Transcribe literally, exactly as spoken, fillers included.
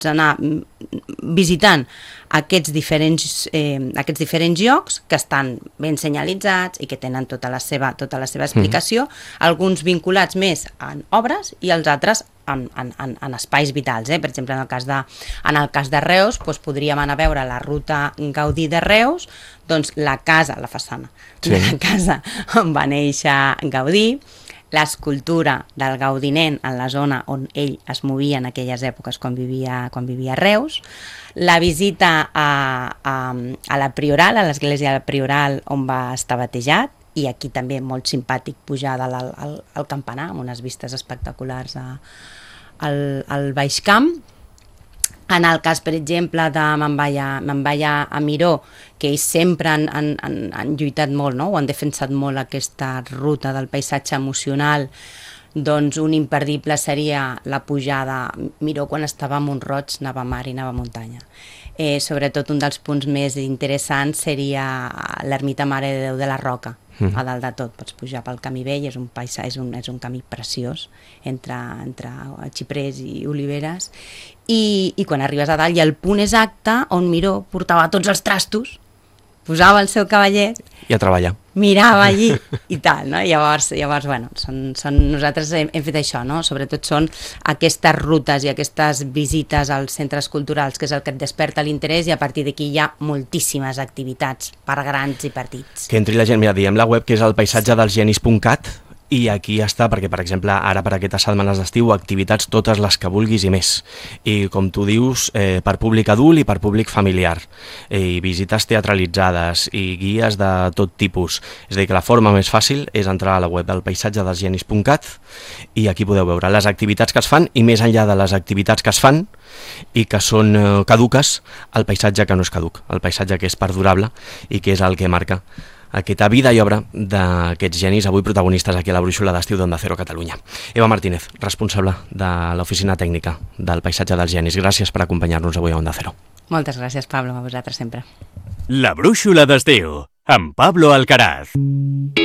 anar visitant aquests diferents, eh, aquests diferents llocs que estan ben senyalitzats i que tenen tota la seva, tota la seva explicació, mm. alguns vinculats més en obres i els altres en, en, en, en espais vitals. Eh? Per exemple, en el cas de, en el cas de Reus, doncs podríem anar a veure la ruta Gaudí de Reus, doncs la casa, la façana, sí. de la casa on va néixer Gaudí, l'escultura del gaudinent en la zona on ell es movia en aquelles èpoques quan vivia, quan vivia a Reus, la visita a, a, a la Prioral, a l'església de la Prioral on va estar batejat, i aquí també molt simpàtic pujar dalt al, al, al campanar amb unes vistes espectaculars a, al, al Baix Camp. En el cas, per exemple, de me'n vaig a, me'n vaig a Miró, que ells sempre han, han, han, han lluitat molt, no? O han defensat molt aquesta ruta del paisatge emocional, doncs un imperdible seria la pujada. Miró quan estava a Mont-roig, anava a mar i anava a muntanya. Eh, sobretot un dels punts més interessants seria l'ermita Mare de Déu de la Roca, mm. a dalt de tot. Pots pujar pel camí vell, és un paisatge, és un, és un camí preciós entre, entre xiprers i oliveres, i, i quan arribes a dalt hi ha el punt exacte on Miró portava tots els trastos, posava el seu cavallet i a treballar, mirava allí i tal, no? Llavors, llavors bueno, són, són, nosaltres hem, hem fet això, no? Sobretot són aquestes rutes i aquestes visites als centres culturals, que és el que et desperta l'interès, i a partir d'aquí hi ha moltíssimes activitats per grans i petits. Que entri la gent, mira, diem la web que és el paisatge dels genis punt cat, i aquí està, perquè per exemple ara per aquestes setmanes d'estiu activitats totes les que vulguis i més, i com tu dius eh, per públic adult i per públic familiar, i visites teatralitzades i guies de tot tipus. És a dir, que la forma més fàcil és entrar a la web del paisatge dels genis punt cat, i aquí podeu veure les activitats que es fan, i més enllà de les activitats que es fan i que són eh, caduques, el paisatge que no és caduc, el paisatge que és perdurable i que és el que marca aquesta vida i obra d'aquests genis, avui protagonistes aquí a la Brúixola d'Estiu d'Onda Cero Catalunya. Eva Martínez, responsable de l'oficina tècnica del paisatge dels genis. Gràcies per acompanyar-nos avui a Onda Cero. Moltes gràcies, Pablo, a vosaltres sempre. La Brúixola d'Estiu, amb Pablo Alcaraz.